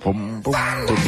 Boom, boom, boom.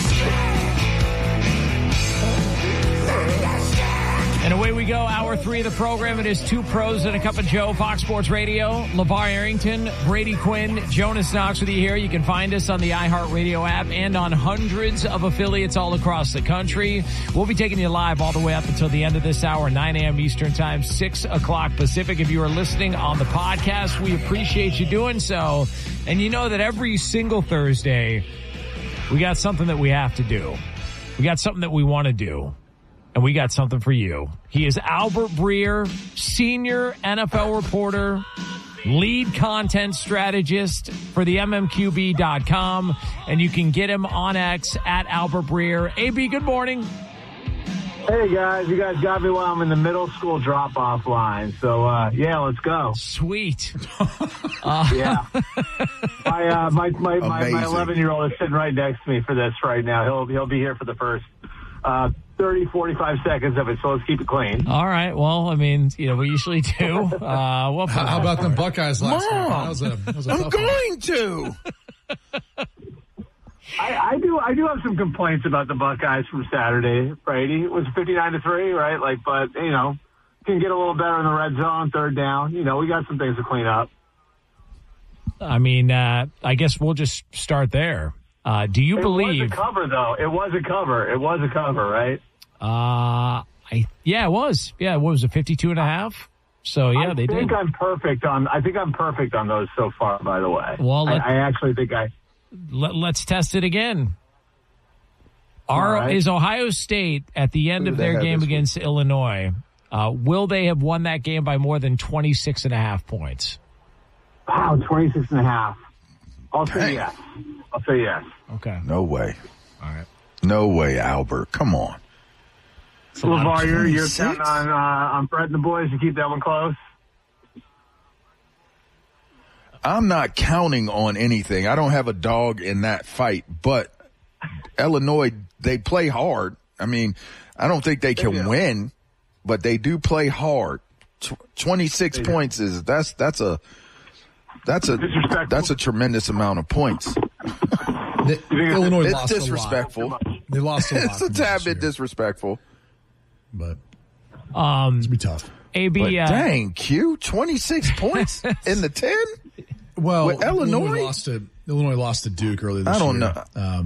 And away we go, hour 3 of the program. It is Two Pros and a Cup of Joe, Fox Sports Radio. LeVar Arrington, Brady Quinn, Jonas Knox with you here. You can find us on the iHeartRadio app and on hundreds of affiliates all across the country. We'll be taking you live all the way up until the end of this hour, 9 a.m. Eastern Time, 6 o'clock Pacific. If you are listening on the podcast, we appreciate you doing so. And you know that every single Thursday, we got something that we have to do. We got something that we want to do. And we got something for you. He is Albert Breer, senior NFL reporter, lead content strategist for the MMQB.com. And you can get him on X at Albert Breer. AB, good morning. Hey, guys. You guys got me while I'm in the middle school drop-off line. So, yeah, let's go. Sweet. Yeah. My 11-year-old is sitting right next to me for this right now. He'll be here for the first 30, 45 seconds of it, so let's keep it clean. All right. Well, I mean, we usually do. How about them Buckeyes last night? That was a I'm going to. I do have some complaints about the Buckeyes from Saturday, Brady. It was 59-3, right? But can get a little better in the red zone, third down. We got some things to clean up. I mean, I guess we'll just start there. Do you believe? It was a cover, though. It was a cover, right? Yeah, it was. Yeah, what was it, 52.5? So yeah, they did. I think I'm perfect on those so far. By the way, well, I actually think let's test it again. Is Ohio State at the end of their game against Illinois? Will they have won that game by more than 26.5 points? Wow, 26.5. I'll say yes. Okay. No way. All right. No way, Albert. Come on. LeVar, you're counting on Fred and the boys to keep that one close? I'm not counting on anything. I don't have a dog in that fight, but Illinois, they play hard. I mean, I don't think they can win, but they do play hard. 26 points that's a tremendous amount of points. Illinois lost disrespectful. A lot. They lost a lot. It's a tad bit disrespectful. But it's going to be tough. AB, but dang, Q, 26 points in the 10? Well, with Illinois lost to Duke earlier this year. I don't know.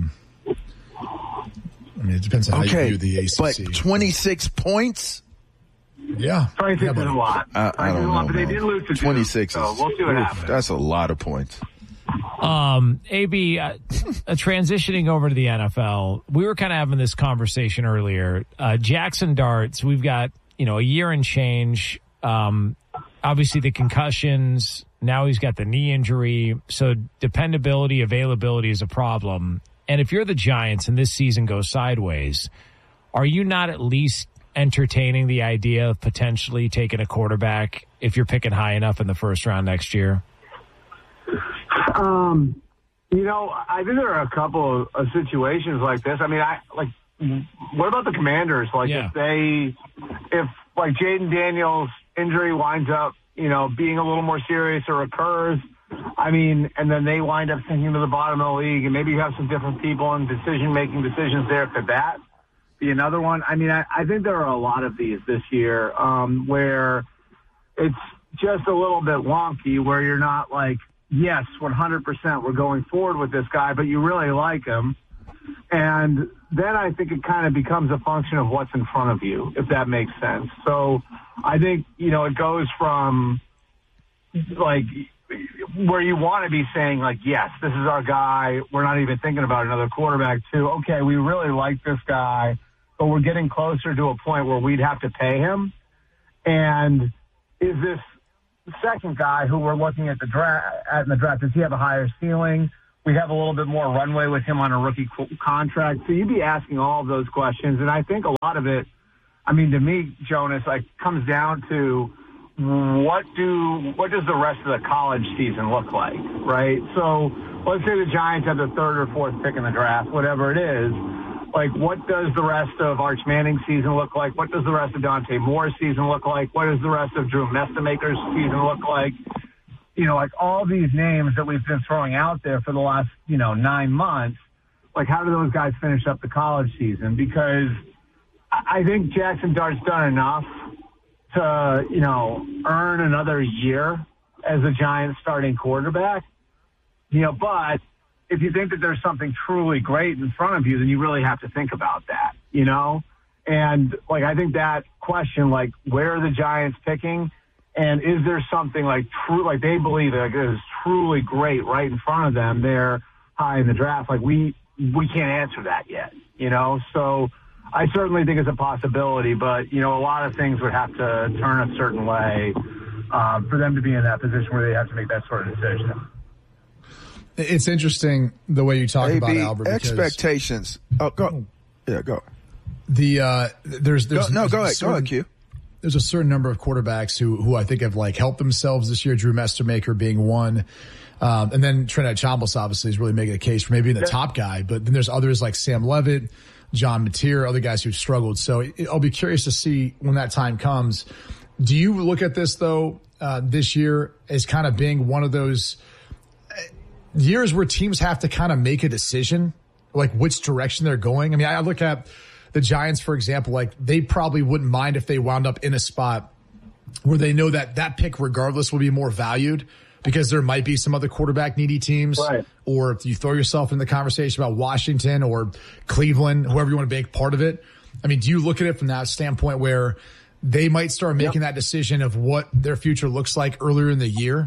I mean, it depends on how you view the ACC. But 26 points? Yeah. 26 is a lot. I don't know, but they did lose to 26 Duke, so we'll see what happens. That's a lot of points. AB, transitioning over to the NFL, we were kind of having this conversation earlier. Jackson Darts, we've got, a year and change. Obviously the concussions, now he's got the knee injury. So dependability, availability is a problem. And if you're the Giants and this season goes sideways, are you not at least entertaining the idea of potentially taking a quarterback if you're picking high enough in the first round next year? I think there are a couple of situations like this. I mean, what about the Commanders? If Jaden Daniels' injury winds up, being a little more serious or occurs, I mean, and then they wind up sinking to the bottom of the league, and maybe you have some different people and making decisions there. Could that be another one? I mean, I think there are a lot of these this year where it's just a little bit wonky, where you're not like, yes, 100% we're going forward with this guy, but you really like him. And then I think it kind of becomes a function of what's in front of you, if that makes sense. So I think, it goes from like where you want to be saying like, yes, this is our guy. We're not even thinking about another quarterback to, okay, we really like this guy, but we're getting closer to a point where we'd have to pay him. And is this second guy who we're looking at in the draft, does he have a higher ceiling? We have a little bit more runway with him on a rookie contract. So you'd be asking all of those questions. And I think a lot of it, I mean, to me, Jonas, comes down to what does the rest of the college season look like, right? So let's say the Giants have the third or fourth pick in the draft, whatever it is. What does the rest of Arch Manning's season look like? What does the rest of Dante Moore's season look like? What does the rest of Drew Mestamaker's season look like? All these names that we've been throwing out there for the last, 9 months, like, how do those guys finish up the college season? Because I think Jackson Dart's done enough to, you know, earn another year as a Giants starting quarterback. You know, but if you think that there's something truly great in front of you, then you really have to think about that, you know? And, like, I think that question, like, where are the Giants picking? And is there something, like, true, like, they believe that like, it is truly great right in front of them there high in the draft? Like, we can't answer that yet, you know? So I certainly think it's a possibility, but, you know, a lot of things would have to turn a certain way for them to be in that position where they have to make that sort of decision. It's interesting the way you talk about Albert. Expectations. Oh, go. Yeah, go. There's go ahead, Q. There's a certain number of quarterbacks who I think have like helped themselves this year. Drew Mestermaker being one. And then Trinidad Chambliss obviously is really making a case for maybe being the top guy. But then there's others like Sam Levitt, John Mateer, other guys who've struggled. So I'll be curious to see when that time comes. Do you look at this, though, this year as kind of being one of those years where teams have to kind of make a decision, like which direction they're going? I mean, I look at the Giants, for example, like they probably wouldn't mind if they wound up in a spot where they know that that pick regardless will be more valued because there might be some other quarterback needy teams. Right. Or if you throw yourself in the conversation about Washington or Cleveland, whoever you want to make part of it. I mean, do you look at it from that standpoint where they might start making that decision of what their future looks like earlier in the year?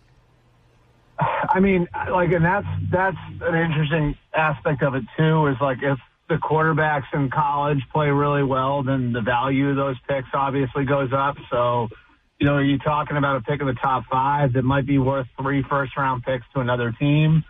I mean, like, and that's an interesting aspect of it too, is like if the quarterbacks in college play really well, then the value of those picks obviously goes up. So, you know, you're talking about a pick in the top 5 that might be worth 3 first-round picks to another team.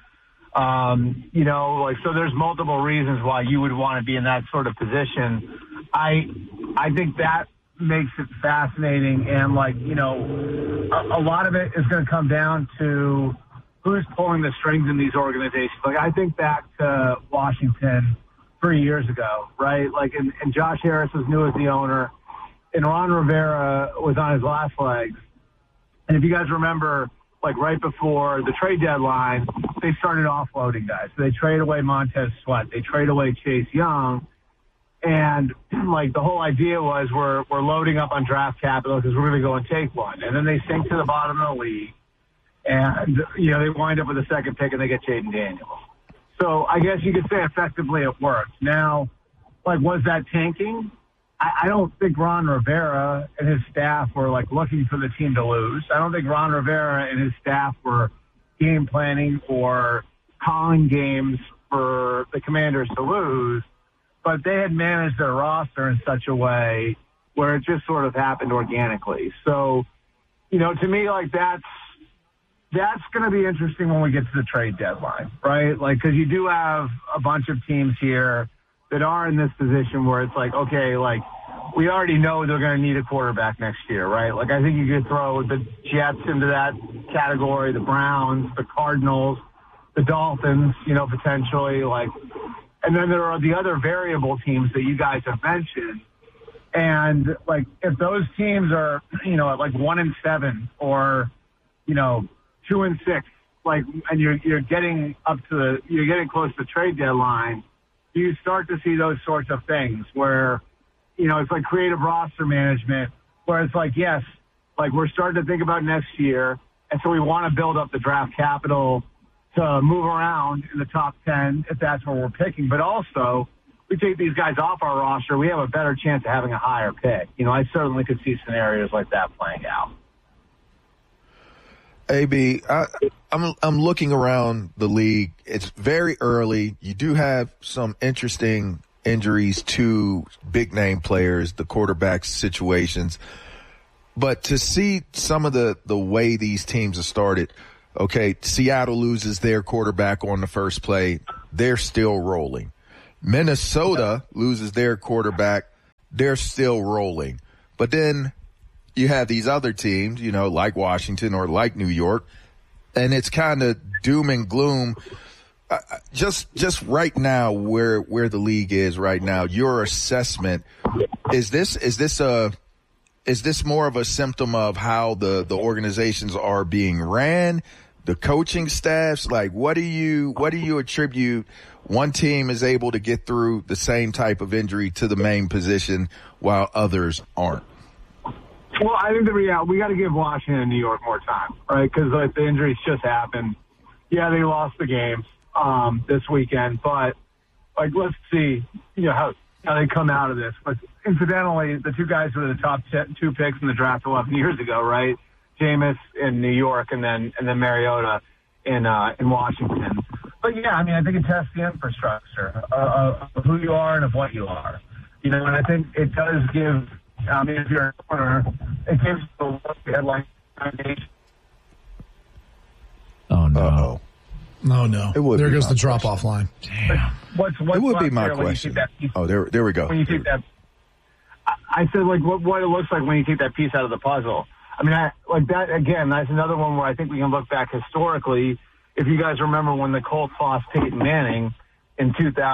You know, like, so there's multiple reasons why you would want to be in that sort of position. I think that makes it fascinating. And, like, you know, a lot of it is going to come down to who's pulling the strings in these organizations. Like, I think back to Washington 3 years ago, right? Like, and Josh Harris was new as the owner, and Ron Rivera was on his last legs. And if you guys remember, like, right before the trade deadline, they started offloading guys. So they traded away Montez Sweat. They traded away Chase Young. And, like, the whole idea was we're loading up on draft capital because we're going to go and take one. And then they sink to the bottom of the league. And, you know, they wind up with a second pick and they get Jaden Daniels. So I guess you could say effectively it worked. Now, like, was that tanking? I don't think Ron Rivera and his staff were, like, looking for the team to lose. I don't think Ron Rivera and his staff were game planning or calling games for the Commanders to lose. But they had managed their roster in such a way where it just sort of happened organically. So, you know, to me, like, that's going to be interesting when we get to the trade deadline, right? Like, because you do have a bunch of teams here that are in this position where it's like, okay, like, we already know they're going to need a quarterback next year, right? Like, I think you could throw the Jets into that category, the Browns, the Cardinals, the Dolphins, you know, potentially, like, and then there are the other variable teams that you guys have mentioned. And, like, if those teams are, you know, at like 1-7 or, you know, 2-6, like, and you're getting you're getting close to the trade deadline, you start to see those sorts of things where, you know, it's like creative roster management, where it's like, yes, like, we're starting to think about next year, and so we want to build up the draft capital to move around in the top 10 if that's where we're picking. But also, we take these guys off our roster, we have a better chance of having a higher pick. You know, I certainly could see scenarios like that playing out. AB, I'm looking around the league. It's very early. You do have some interesting injuries to big name players, the quarterback situations. But to see some of the way these teams have started, okay, Seattle loses their quarterback on the first play. They're still rolling. Minnesota loses their quarterback. They're still rolling. But then you have these other teams, you know, like Washington or like New York, and it's kind of doom and gloom. Just right now, where the league is right now, your assessment, is this more of a symptom of how the organizations are being ran, the coaching staffs? Like, what do you attribute one team is able to get through the same type of injury to the main position while others aren't? Well, I think we got to give Washington and New York more time, right? Because like the injuries just happened. Yeah, they lost the games this weekend, but like let's see, how they come out of this. But incidentally, the two guys who were the top 2 picks in the draft 11 years ago, right? Jameis in New York, and then Mariota in Washington. But yeah, I mean, I think it tests the infrastructure of who you are and of what you are. And I think it does give. I mean, if you're a corner, it gives the look at like foundation. Oh no! Uh-oh. Oh no! There goes the drop-off line. Damn. What's it would be my question. Oh, there we go. When you take that, I said like what it looks like when you take that piece out of the puzzle. I mean, like that again. That's another one where I think we can look back historically. If you guys remember when the Colts lost Peyton Manning in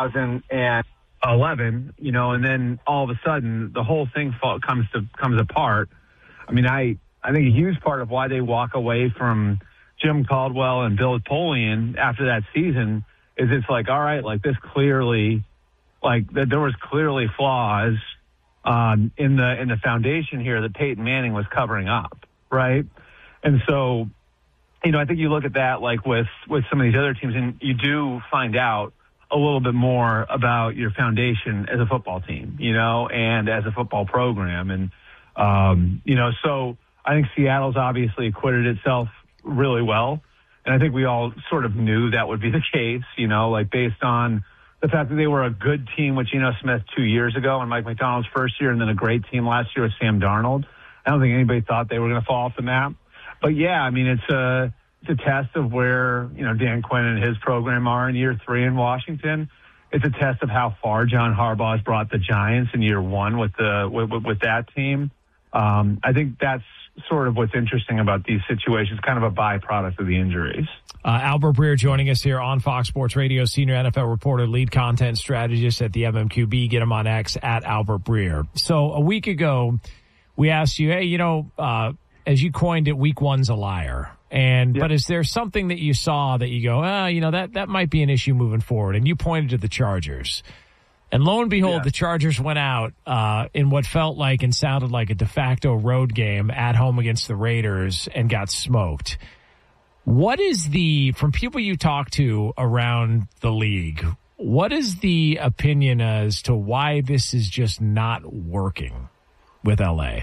2011, and then all of a sudden the whole thing comes apart. I mean, I think a huge part of why they walk away from Jim Caldwell and Bill Polian after that season is it's like, all right, like this clearly, like there was clearly flaws in the foundation here that Peyton Manning was covering up, right? And so, I think you look at that like with some of these other teams, and you do find out a little bit more about your foundation as a football team, and as a football program. And, so I think Seattle's obviously acquitted itself really well. And I think we all sort of knew that would be the case, like based on the fact that they were a good team with Geno Smith 2 years ago and Mike McDonald's first year, and then a great team last year with Sam Darnold. I don't think anybody thought they were going to fall off the map. But yeah, I mean, it's a test of where, Dan Quinn and his program are in year 3 in Washington. It's a test of how far John Harbaugh has brought the Giants in year 1 with that team. I think that's sort of what's interesting about these situations, kind of a byproduct of the injuries. Albert Breer joining us here on Fox Sports Radio, senior NFL reporter, lead content strategist at the MMQB. Get him on X at Albert Breer. So a week ago, we asked you, hey, as you coined it, week 1's a liar. But is there something that you saw that you go, that might be an issue moving forward? And you pointed to the Chargers. And lo and behold, the Chargers went out in what felt like and sounded like a de facto road game at home against the Raiders and got smoked. What is from people you talk to around the league, what is the opinion as to why this is just not working with LA?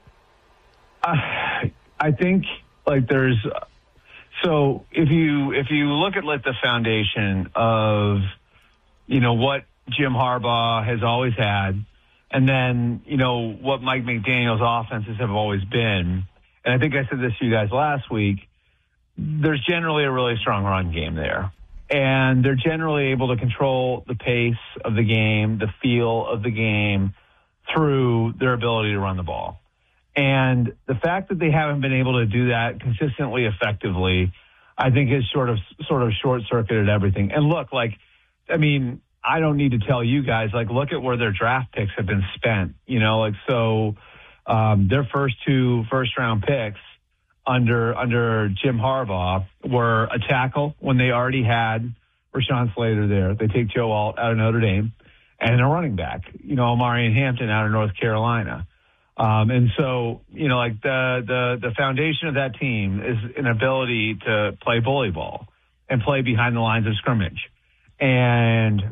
I think so if you look at like the foundation of, what Jim Harbaugh has always had, and then, what Mike McDaniel's offenses have always been, and I think I said this to you guys last week, there's generally a really strong run game there. And they're generally able to control the pace of the game, the feel of the game, through their ability to run the ball. And the fact that they haven't been able to do that consistently effectively, I think has sort of short-circuited everything. And look, I don't need to tell you guys, look at where their draft picks have been spent. Their first 2 first-round picks under Jim Harbaugh were a tackle when they already had Rashawn Slater there. They take Joe Alt out of Notre Dame, and a running back, Omarion Hampton out of North Carolina. And so, the foundation of that team is an ability to play bully ball and play behind the lines of scrimmage. And,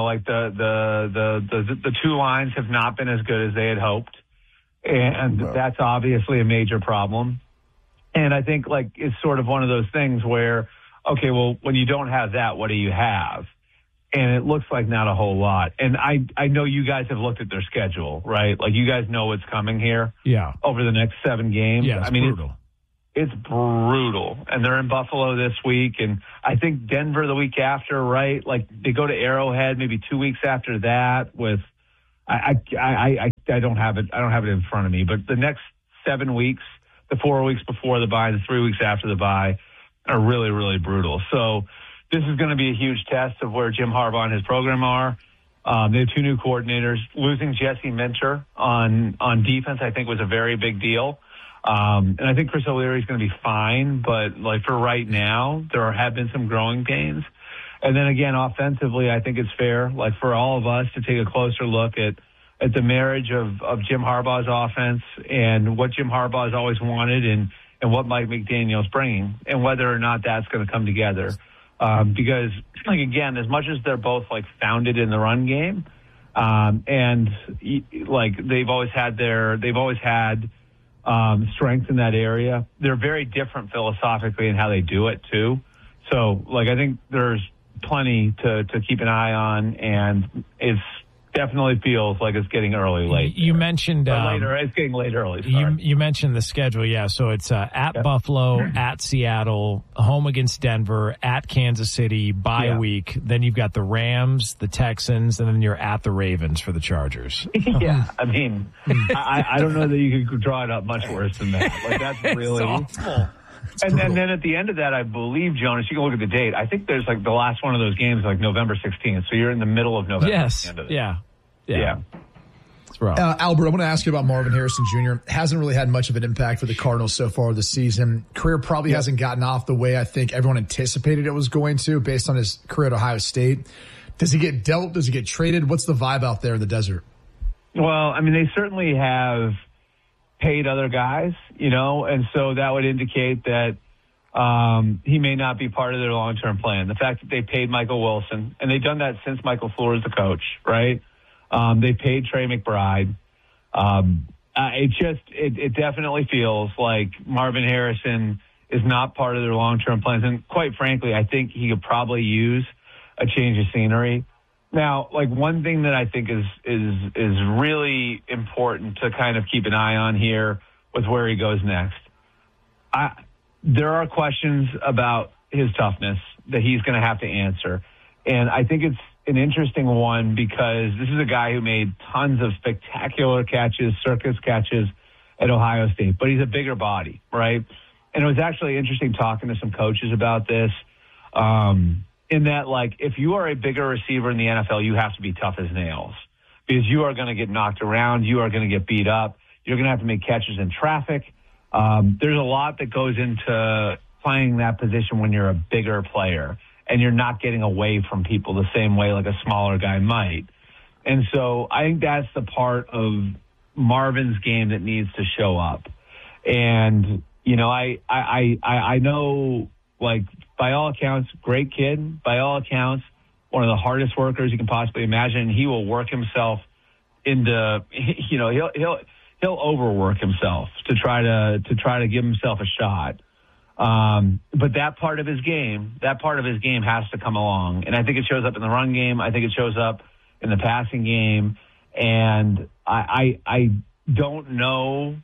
the 2 lines have not been as good as they had hoped. And that's obviously a major problem. And I think it's sort of one of those things where, okay, well, when you don't have that, what do you have? And it looks like not a whole lot. And I know you guys have looked at their schedule, right? You guys know what's coming here. Yeah. Over the next 7 games. Yeah, brutal. It's brutal. And they're in Buffalo this week. And I think Denver the week after, right? They go to Arrowhead maybe 2 weeks after that with, I don't have it. I don't have it in front of me, but the next 7 weeks, the 4 weeks before the bye, the 3 weeks after the bye are really, really brutal. So this is going to be a huge test of where Jim Harbaugh and his program are. They have 2 new coordinators. Losing Jesse Minter on defense, I think, was a very big deal. And I think Chris O'Leary is going to be fine, but like for right now, there have been some growing pains. And then again, offensively, I think it's fair, like for all of us to take a closer look at the marriage of Jim Harbaugh's offense and what Jim Harbaugh has always wanted and what Mike McDaniel's bringing and whether or not that's going to come together. Because like, again, as much as they're both like founded in the run game, and like they've always had strength in that area, they're very different philosophically in how they do it too. So like, I think there's plenty to keep an eye on, and it's definitely feels like it's getting late. You mentioned later. It's getting late early. Sorry. You mentioned the schedule, yeah. So it's at Buffalo, at Seattle, home against Denver, at Kansas City, bye week. Then you've got the Rams, the Texans, and then you're at the Ravens for the Chargers. Yeah, I mean, I don't know that you could draw it up much worse than that. Like that's really awful. And then at the end of that, I believe, Jonas, you can look at the date. I think there's like the last one of those games, like November 16th. So you're in the middle of November. Yes. At the end of it. Yeah. Albert, I want to ask you about Marvin Harrison Jr. Hasn't really had much of an impact for the Cardinals so far this season. Career probably hasn't gotten off the way I think everyone anticipated it was going to based on his career at Ohio State. Does he get dealt? Does he get traded? What's the vibe out there in the desert? Well, I mean, they certainly have paid other guys, and so that would indicate that he may not be part of their long-term plan. The fact that they paid Michael Wilson, and they've done that since Michael Floor is the coach, right? They paid Trey McBride. It definitely feels like Marvin Harrison is not part of their long-term plans. And quite frankly, I think he could probably use a change of scenery. Now, like one thing that I think is really important to kind of keep an eye on here with where he goes next. There are questions about his toughness that he's going to have to answer. And I think it's an interesting one because this is a guy who made tons of spectacular catches, circus catches at Ohio State, but he's a bigger body, right? And it was actually interesting talking to some coaches about this, in that, like, if you are a bigger receiver in the NFL, you have to be tough as nails because you are going to get knocked around. You are going to get beat up. You're going to have to make catches in traffic. There's a lot that goes into playing that position when you're a bigger player and you're not getting away from people the same way like a smaller guy might. And so I think that's the part of Marvin's game that needs to show up. And, I know, like, by all accounts, great kid. By all accounts, one of the hardest workers you can possibly imagine. He will work himself into, he'll overwork himself to try to give himself a shot. But that part of his game has to come along. And I think it shows up in the run game. I think it shows up in the passing game. And I don't know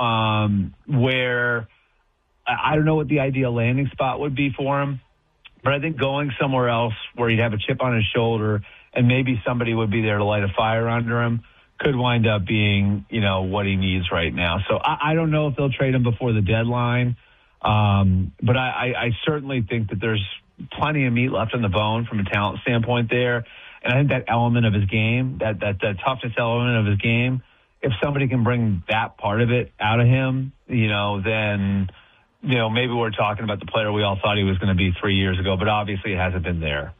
where, I don't know what the ideal landing spot would be for him, but I think going somewhere else where he'd have a chip on his shoulder and maybe somebody would be there to light a fire under him could wind up being, what he needs right now. So I don't know if they'll trade him before the deadline. But I certainly think that there's plenty of meat left on the bone from a talent standpoint there. And I think that element of his game, that toughness element of his game, if somebody can bring that part of it out of him, then, maybe we're talking about the player we all thought he was going to be 3 years ago, but obviously it hasn't been there.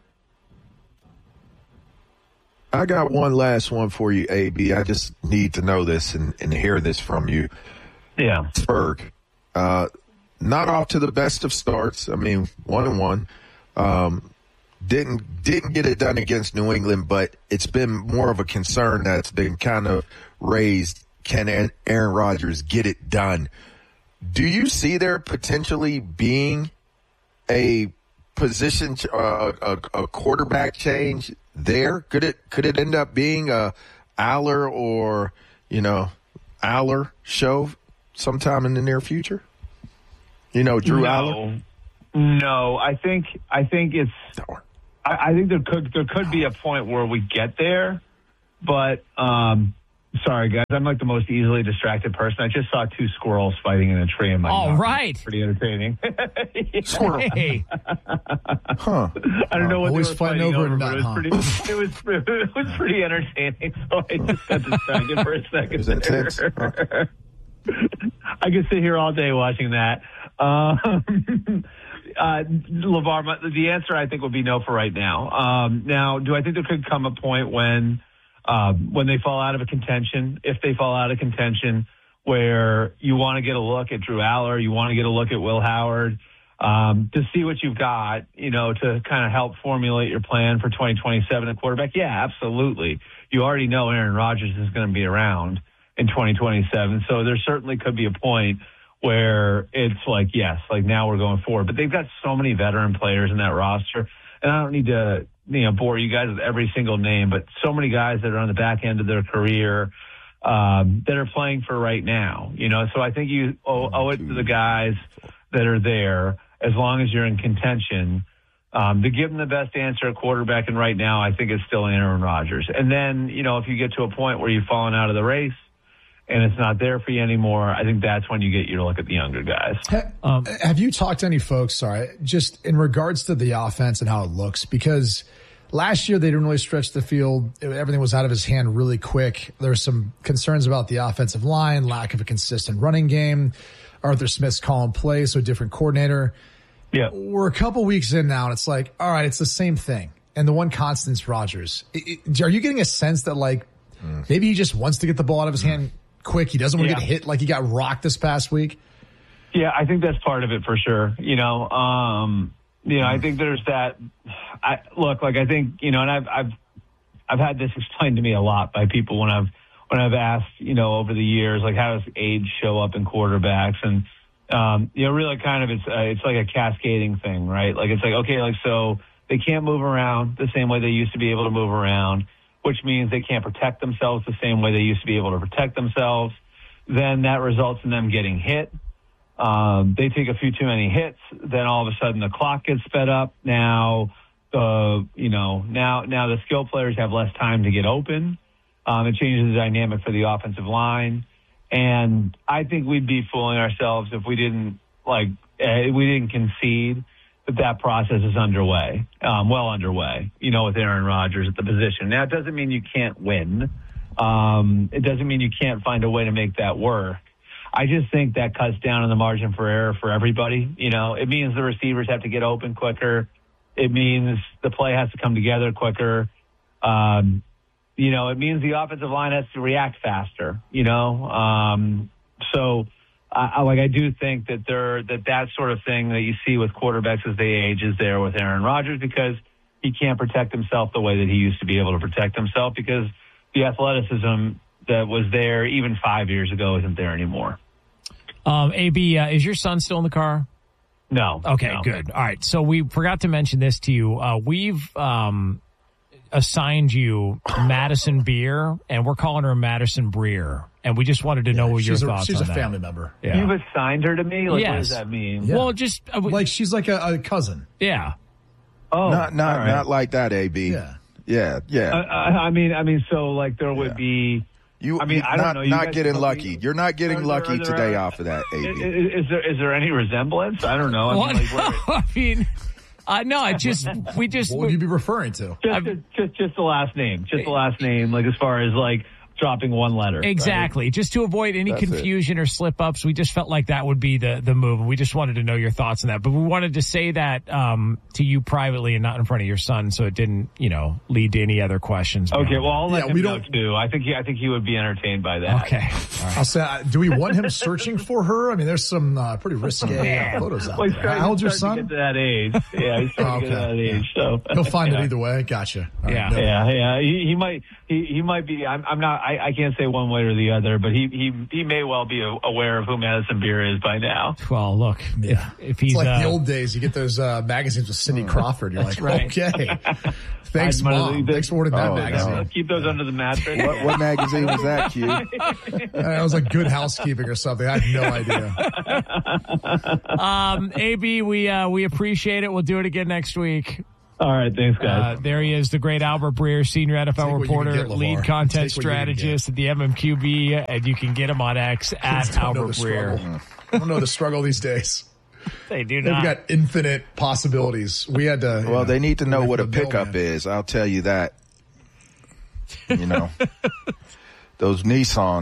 I got one last one for you, AB. I just need to know this and hear this from you. Yeah. Pittsburgh, not off to the best of starts. I mean, 1-1. Didn't get it done against New England, but it's been more of a concern that's been kind of raised. Can Aaron Rodgers get it done? Do you see there potentially being a position, a quarterback change there? Could it end up being a Aller or, Aller show sometime in the near future? Drew Aller? No, I think it's. I think there could be a point where we get there, but sorry guys, I'm like the most easily distracted person. I just saw two squirrels fighting in a tree in my All right, pretty entertaining. Squirrel. Hey. Huh? I don't know what always they were fighting over a nut. It was pretty entertaining. So I just got distracted for a second. It was intense. I could sit here all day watching that. LeVar, the answer I think would be no for right now. Now, do I think there could come a point when they fall out of a contention, if they fall out of contention, where you want to get a look at Drew Aller, you want to get a look at Will Howard, to see what you've got, to kind of help formulate your plan for 2027 at quarterback? Yeah, absolutely. You already know Aaron Rodgers is going to be around in 2027. So there certainly could be a point where it's like, yes, like now we're going forward. But they've got so many veteran players in that roster. And I don't need to, bore you guys with every single name, but so many guys that are on the back end of their career that are playing for right now. So I think you owe it to the guys that are there, as long as you're in contention, to give them the best answer at quarterback. And right now, I think it's still Aaron Rodgers. And then, if you get to a point where you've fallen out of the race and it's not there for you anymore, I think that's when you get your look at the younger guys. Have you talked to any folks, just in regards to the offense and how it looks? Because last year they didn't really stretch the field. Everything was out of his hand really quick. There were some concerns about the offensive line, lack of a consistent running game. Arthur Smith's calling plays, so a different coordinator. Yeah. We're a couple weeks in now, and it's like, all right, it's the same thing. And the one constant's Rodgers. Are you getting a sense that, maybe he just wants to get the ball out of his hand quick? He doesn't want to get hit like he got rocked this past week? Yeah, I think that's part of it for sure. I think there's that. I think, and I've had this explained to me a lot by people when I've asked, over the years, like, how does age show up in quarterbacks? And, really kind of it's like a cascading thing, right? Like, it's like, okay, so they can't move around the same way they used to be able to move around, which means they can't protect themselves the same way they used to be able to protect themselves. Then that results in them getting hit. They take a few too many hits. Then all of a sudden the clock gets sped up. Now the skill players have less time to get open. It changes the dynamic for the offensive line. And I think we'd be fooling ourselves if we didn't concede that process is underway, well underway, with Aaron Rodgers at the position. Now, it doesn't mean you can't win. It doesn't mean you can't find a way to make that work. I just think that cuts down on the margin for error for everybody. It means the receivers have to get open quicker. It means the play has to come together quicker. It means the offensive line has to react faster, So I do think that sort of thing that you see with quarterbacks as they age is there with Aaron Rodgers, because he can't protect himself the way that he used to be able to protect himself, because the athleticism that was there even 5 years ago isn't there anymore. AB, is your son still in the car? No. Okay, no. Good. All right. So we forgot to mention this to you. We've assigned you Madison Beer, and we're calling her Madison Breer. And we just wanted to know what your thoughts on that. She's a family member. Yeah. You've assigned her to me? Like, yes. What does that mean? Yeah. Well, just... like she's like a cousin. Yeah. Oh, not like that, AB. Yeah. So like there would be... I don't know. Not getting lucky. You're not getting lucky today off of that, AB. Is there any resemblance? I don't know. No, we just. What would you be referring to? Just the last name. Just the last name. Like, as far as like dropping one letter. Exactly. Right? Just to avoid any confusion or slip ups, we just felt like that would be the move. We just wanted to know your thoughts on that. But we wanted to say that to you privately and not in front of your son, so it didn't, lead to any other questions. Okay, well, I'll let him know too. I think he would be entertained by that. Okay. All right. I'll say, do we want him searching for her? I mean, there's some pretty risque photos out there. How old's your son? To get to that age. Yeah, he's starting to get to that age. So he'll find it either way. Gotcha. Yeah. He might be. I'm not. I can't say one way or the other, but he may well be aware of who Madison Beer is by now. Well, look, if he's it's like the old days, you get those magazines with Cindy Crawford. You're like, right. Okay, thanks, Mom. Thanks for ordering that magazine. No. Keep those under the mattress. What magazine was that, Q? It was like Good Housekeeping or something. I have no idea. AB, we appreciate it. We'll do it again next week. All right, thanks, guys. There he is, the great Albert Breer, senior NFL reporter, lead content strategist at the MMQB, and you can get him on X at Albert Breer. I don't know the struggle these days. They do not. They've got infinite possibilities. We had to. Well, they need to know what a pickup is. I'll tell you that. Those Nissans,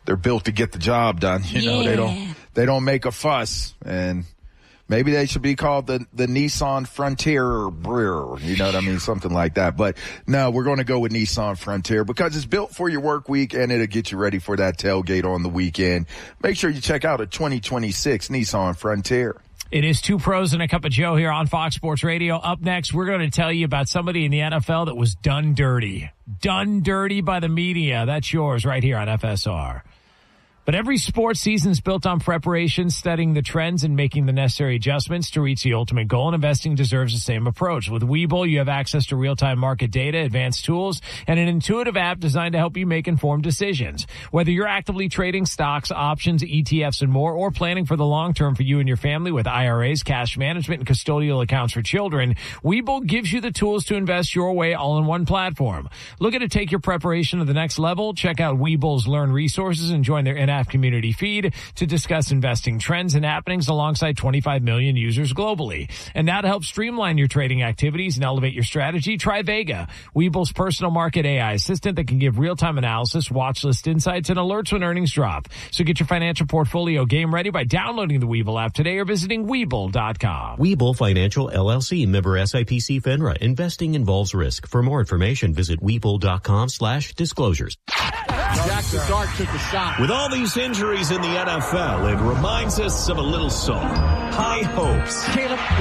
they're built to get the job done. You know, they don't make a fuss, and maybe they should be called the Nissan Frontier Brewer. You know what I mean? Something like that. But no, we're going to go with Nissan Frontier because it's built for your work week and it'll get you ready for that tailgate on the weekend. Make sure you check out a 2026 Nissan Frontier. It is Two Pros and a Cup of Joe here on Fox Sports Radio. Up next, we're going to tell you about somebody in the NFL that was done dirty. Done dirty by the media. That's yours right here on FSR. But every sports season is built on preparation, studying the trends, and making the necessary adjustments to reach the ultimate goal, and investing deserves the same approach. With Webull, you have access to real-time market data, advanced tools, and an intuitive app designed to help you make informed decisions. Whether you're actively trading stocks, options, ETFs, and more, or planning for the long term for you and your family with IRAs, cash management, and custodial accounts for children, Webull gives you the tools to invest your way all in one platform. Looking to take your preparation to the next level? Check out Webull's Learn resources and join their in-app community feed to discuss investing trends and happenings alongside 25 million users globally. And now to help streamline your trading activities and elevate your strategy, try Vega, Webull's personal market AI assistant that can give real-time analysis, watch list insights, and alerts when earnings drop. So get your financial portfolio game ready by downloading the Webull app today or visiting Webull.com. Webull Financial LLC, member SIPC FINRA. Investing involves risk. For more information, visit Webull.com/disclosures. Jackson Dart took a shot. With all these injuries in the NFL, it reminds us of a little song, High Hopes. Caleb.